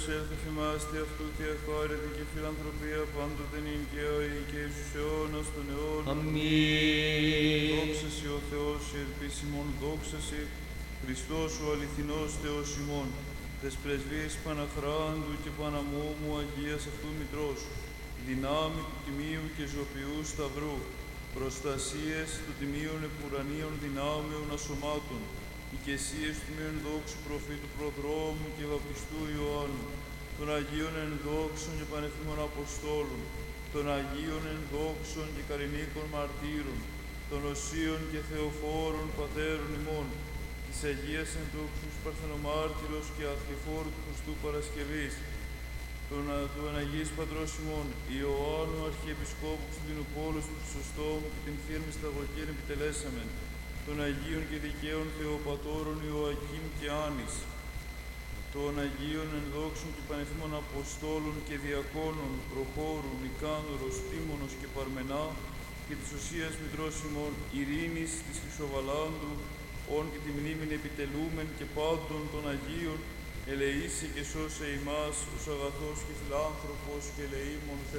Έλθε θυμάστε αυτού τη αχάρητη και φιλανθρωπία πάντοτε νυν και αεί και εις τους αιώνας των αιώνων. Αμήν. Δόξα σοι ο Θεός, η ελπίς ημών, δόξα σοι, Χριστός ο αληθινός Θεός ημών, τες πρεσβείες Παναχράντου και Παναμόμου Αγίας αυτού Μητρός, δυνάμει του Τιμίου και Ζωπιού Σταυρού, προστασίες του Τιμίων επουρανίων δυνάμεων ασωμάτων, οικεσίες του Τιμίων δόξου προφήτου προδρόμου και βαπτιστού Ιωάννου, των Αγίων ενδόξων και πανεφήμων Αποστόλων, των Αγίων ενδόξων και καρινίκων μαρτύρων, των Οσίων και Θεοφόρων Πατέρων ημών, της Αγίας ενδόξους Παρθενομάρτυρος και Αθληφόρου του Χριστού Παρασκευής, του Αναγίας Πατρός ημών, Ιωάννου Αρχιεπισκόπου Κωνσταντινούπολης του Χρυσοστόμου και την Θείαν Μυσταγωγήν επιτελέσαμεν, των Αγίων και Δικαίων Θεοπατώρων Ιωακήμ και Άνης, των Αγίων ενδόξων και πανεφήμων Αποστόλων και Διακόνων, Προχώρου, Νικάνδωρος, Τίμωνος και Παρμενά, και της Οσίας Μητρός ημών, Ειρήνης της Χρυσοβαλάντου, όν και τη μνήμην επιτελούμεν και πάντων των Αγίων, ελεήσει και σώσε ημάς, ως αγαθός και φιλάνθρωπος και ελεήμων Θεός.